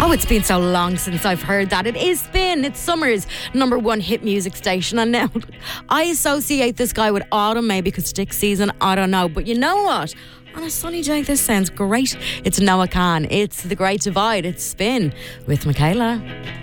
Oh, it's been so long since I've heard that. It is Spin. It's summer's number one hit music station. And now I associate this guy with autumn, maybe because stick season. I don't know. But you know what? On a sunny day, this sounds great. It's Noah Kahan. It's The Great Divide. It's Spin with Michaela.